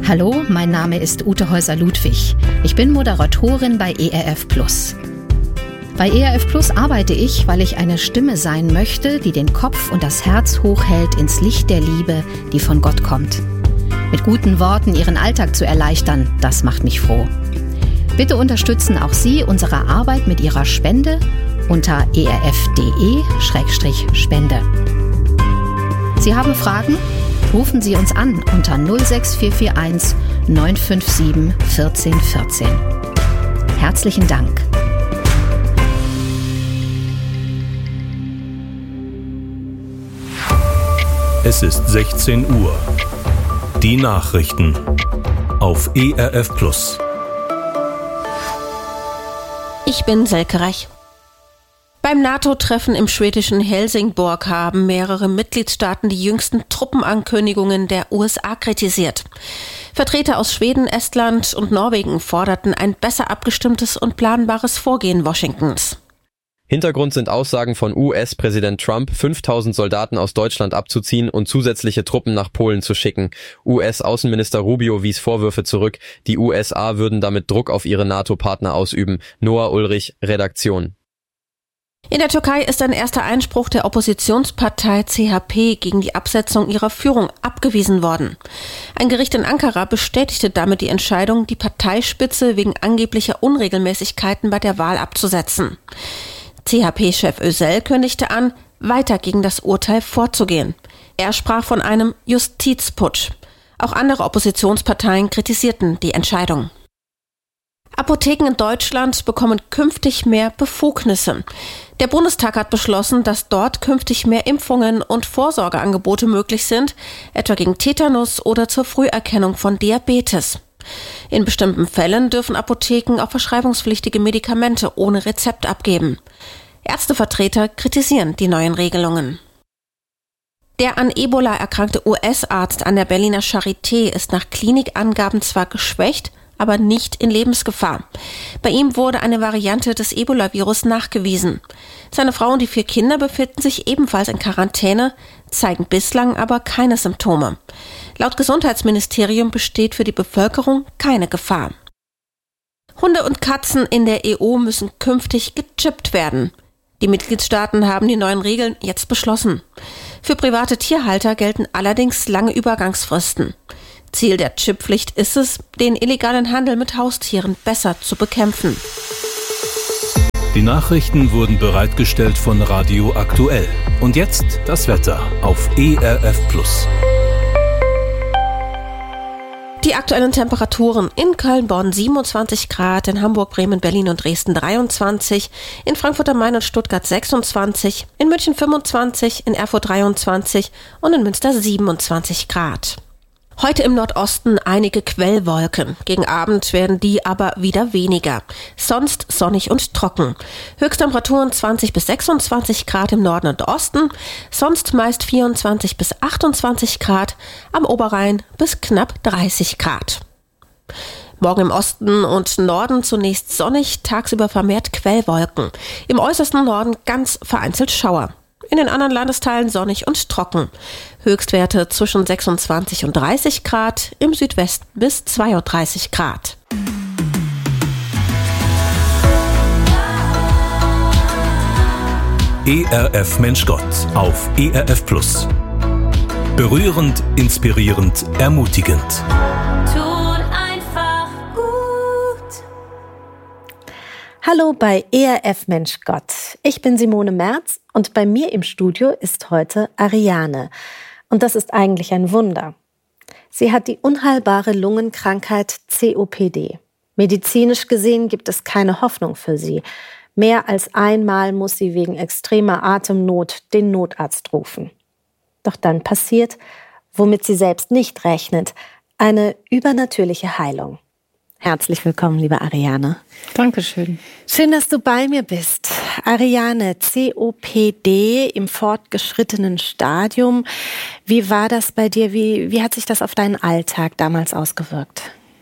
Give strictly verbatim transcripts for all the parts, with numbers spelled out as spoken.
Hallo, mein Name ist Ute Häuser-Ludwig. Ich bin Moderatorin bei E R F Plus. Bei E R F Plus arbeite ich, weil ich eine Stimme sein möchte, die den Kopf und das Herz hochhält ins Licht der Liebe, die von Gott kommt. Mit guten Worten Ihren Alltag zu erleichtern, das macht mich froh. Bitte unterstützen auch Sie unsere Arbeit mit Ihrer Spende unter e r f punkt d e slash spende. Sie haben Fragen? Rufen Sie uns an unter null sechs vier vier eins neun fünf sieben eins vier eins vier. Herzlichen Dank. Es ist sechzehn Uhr. Die Nachrichten auf E R F Plus. Ich bin Selke Reich. Beim NATO-Treffen im schwedischen Helsingborg haben mehrere Mitgliedstaaten die jüngsten Truppenankündigungen der U S A kritisiert. Vertreter aus Schweden, Estland und Norwegen forderten ein besser abgestimmtes und planbares Vorgehen Washingtons. Hintergrund sind Aussagen von U S-Präsident Trump, fünftausend Soldaten aus Deutschland abzuziehen und zusätzliche Truppen nach Polen zu schicken. U S-Außenminister Rubio wies Vorwürfe zurück, die U S A würden damit Druck auf ihre NATO-Partner ausüben. Noah Ulrich, Redaktion. In der Türkei ist ein erster Einspruch der Oppositionspartei C H P gegen die Absetzung ihrer Führung abgewiesen worden. Ein Gericht in Ankara bestätigte damit die Entscheidung, die Parteispitze wegen angeblicher Unregelmäßigkeiten bei der Wahl abzusetzen. C H P-Chef Özel kündigte an, weiter gegen das Urteil vorzugehen. Er sprach von einem Justizputsch. Auch andere Oppositionsparteien kritisierten die Entscheidung. Apotheken in Deutschland bekommen künftig mehr Befugnisse. Der Bundestag hat beschlossen, dass dort künftig mehr Impfungen und Vorsorgeangebote möglich sind, etwa gegen Tetanus oder zur Früherkennung von Diabetes. In bestimmten Fällen dürfen Apotheken auch verschreibungspflichtige Medikamente ohne Rezept abgeben. Ärztevertreter kritisieren die neuen Regelungen. Der an Ebola erkrankte U S-Arzt an der Berliner Charité ist nach Klinikangaben zwar geschwächt, aber nicht in Lebensgefahr. Bei ihm wurde eine Variante des Ebola-Virus nachgewiesen. Seine Frau und die vier Kinder befinden sich ebenfalls in Quarantäne, zeigen bislang aber keine Symptome. Laut Gesundheitsministerium besteht für die Bevölkerung keine Gefahr. Hunde und Katzen in der E U müssen künftig gechippt werden. Die Mitgliedstaaten haben die neuen Regeln jetzt beschlossen. Für private Tierhalter gelten allerdings lange Übergangsfristen. Ziel der Chipppflicht ist es, den illegalen Handel mit Haustieren besser zu bekämpfen. Die Nachrichten wurden bereitgestellt von Radio Aktuell. Und jetzt das Wetter auf E R F Plus. Die aktuellen Temperaturen: in Köln, Bonn siebenundzwanzig Grad, in Hamburg, Bremen, Berlin und Dresden dreiundzwanzig, in Frankfurt am Main und Stuttgart sechsundzwanzig, in München fünfundzwanzig, in Erfurt dreiundzwanzig und in Münster siebenundzwanzig Grad. Heute im Nordosten einige Quellwolken. Gegen Abend werden die aber wieder weniger. Sonst sonnig und trocken. Höchsttemperaturen zwanzig bis sechsundzwanzig Grad im Norden und Osten. Sonst meist vierundzwanzig bis achtundzwanzig Grad. Am Oberrhein bis knapp dreißig Grad. Morgen im Osten und Norden zunächst sonnig, tagsüber vermehrt Quellwolken. Im äußersten Norden ganz vereinzelt Schauer. In den anderen Landesteilen sonnig und trocken. Höchstwerte zwischen sechsundzwanzig und dreißig Grad, im Südwesten bis zweiunddreißig Grad. E R F Mensch Gott auf E R F Plus. Berührend, inspirierend, ermutigend. Tut einfach gut. Hallo bei E R F Mensch Gott. Ich bin Simone Merz und bei mir im Studio ist heute Ariane. Und das ist eigentlich ein Wunder. Sie hat die unheilbare Lungenkrankheit C O P D. Medizinisch gesehen gibt es keine Hoffnung für sie. Mehr als einmal muss sie wegen extremer Atemnot den Notarzt rufen. Doch dann passiert, womit sie selbst nicht rechnet, eine übernatürliche Heilung. Herzlich willkommen, liebe Ariane. Dankeschön. Schön, dass du bei mir bist. Ariane, C O P D im fortgeschrittenen Stadium. Wie war das bei dir? Wie, wie hat sich das auf deinen Alltag damals ausgewirkt?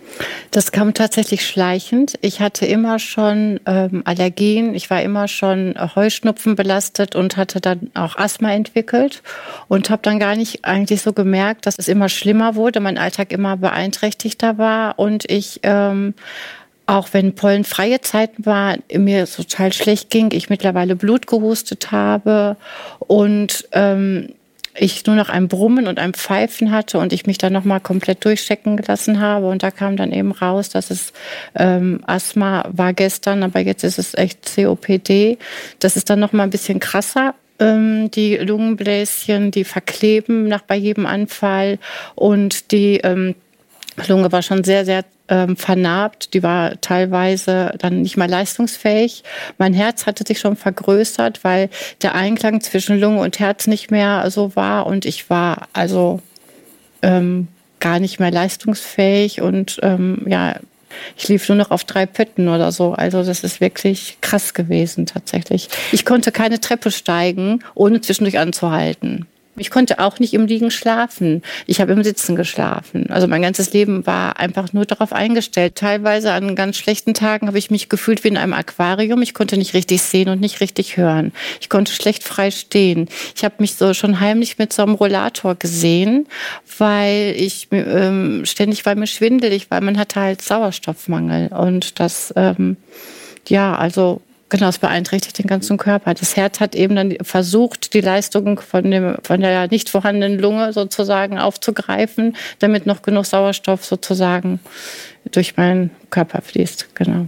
Das kam tatsächlich schleichend. Ich hatte immer schon ähm, Allergien. Ich war immer schon Heuschnupfen belastet und hatte dann auch Asthma entwickelt und habe dann gar nicht eigentlich so gemerkt, dass es immer schlimmer wurde, mein Alltag immer beeinträchtigter war und ich ähm, auch wenn pollenfreie Zeiten waren, mir total schlecht ging, ich mittlerweile Blut gehustet habe und ähm, ich nur noch ein Brummen und ein Pfeifen hatte und ich mich dann nochmal komplett durchchecken gelassen habe. Und da kam dann eben raus, dass es ähm, Asthma war gestern, aber jetzt ist es echt C O P D. Das ist dann nochmal ein bisschen krasser. Ähm, die Lungenbläschen, die verkleben nach bei jedem Anfall und die ähm, Lunge war schon sehr, sehr ähm, vernarbt. Die war teilweise dann nicht mehr leistungsfähig. Mein Herz hatte sich schon vergrößert, weil der Einklang zwischen Lunge und Herz nicht mehr so war. Und ich war also ähm, gar nicht mehr leistungsfähig. Und ähm, ja, ich lief nur noch auf drei Pötten oder so. Also das ist wirklich krass gewesen tatsächlich. Ich konnte keine Treppe steigen, ohne zwischendurch anzuhalten. Ich konnte auch nicht im Liegen schlafen. Ich habe im Sitzen geschlafen. Also mein ganzes Leben war einfach nur darauf eingestellt. Teilweise an ganz schlechten Tagen habe ich mich gefühlt wie in einem Aquarium. Ich konnte nicht richtig sehen und nicht richtig hören. Ich konnte schlecht frei stehen. Ich habe mich so schon heimlich mit so einem Rollator gesehen, weil ich ähm, ständig war mir schwindelig, weil man hatte halt Sauerstoffmangel. Und das, ähm, ja, also genau, es beeinträchtigt den ganzen Körper. Das Herz hat eben dann versucht, die Leistung von, dem, von der nicht vorhandenen Lunge sozusagen aufzugreifen, damit noch genug Sauerstoff sozusagen durch meinen Körper fließt. Genau.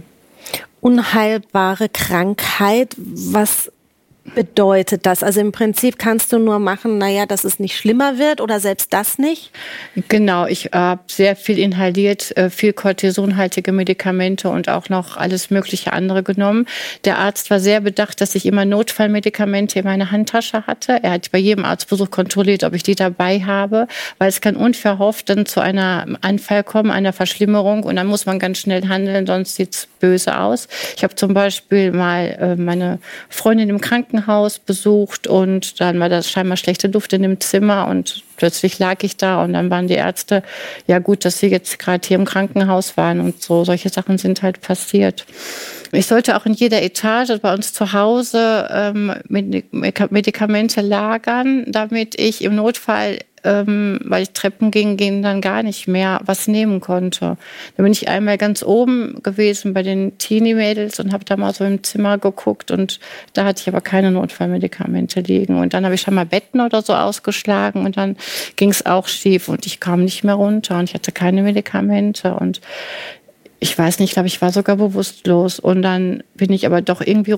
Unheilbare Krankheit, was bedeutet das? Also im Prinzip kannst du nur machen, naja, dass es nicht schlimmer wird oder selbst das nicht? Genau, ich habe sehr viel inhaliert, viel kortisonhaltige Medikamente und auch noch alles mögliche andere genommen. Der Arzt war sehr bedacht, dass ich immer Notfallmedikamente in meiner Handtasche hatte. Er hat bei jedem Arztbesuch kontrolliert, ob ich die dabei habe, weil es kann unverhofft dann zu einem Anfall kommen, einer Verschlimmerung und dann muss man ganz schnell handeln, sonst sieht es böse aus. Ich habe zum Beispiel mal meine Freundin im Krankenhaus Haus besucht und dann war das scheinbar schlechte Luft in dem Zimmer und plötzlich lag ich da und dann waren die Ärzte, ja gut, dass sie jetzt gerade hier im Krankenhaus waren und so, solche Sachen sind halt passiert. Ich sollte auch in jeder Etage bei uns zu Hause ähm, Medikamente lagern, damit ich im Notfall, ähm, weil ich Treppen ging, ging dann gar nicht mehr was nehmen konnte. Da bin ich einmal ganz oben gewesen bei den Teenie-Mädels und habe da mal so im Zimmer geguckt und da hatte ich aber keine Notfallmedikamente liegen. Und dann habe ich schon mal Betten oder so ausgeschlagen und dann ging es auch schief und ich kam nicht mehr runter und ich hatte keine Medikamente und ich weiß nicht, ich glaube, ich war sogar bewusstlos. Und dann bin ich aber doch irgendwie